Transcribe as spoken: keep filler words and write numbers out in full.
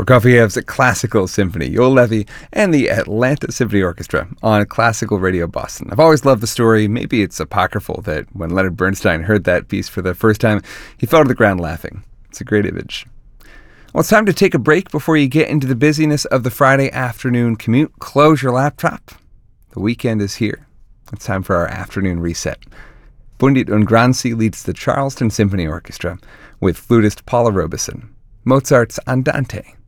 Prokofiev's Classical Symphony, Yoel Levi and the Atlanta Symphony Orchestra on Classical Radio Boston. I've always loved the story. Maybe it's apocryphal that when Leonard Bernstein heard that piece for the first time, he fell to the ground laughing. It's a great image. Well, it's time to take a break before you get into the busyness of the Friday afternoon commute. Close your laptop. The weekend is here. It's time for our afternoon reset. Bundit Ungranzi leads the Charleston Symphony Orchestra with flutist Paula Robeson. Mozart's Andante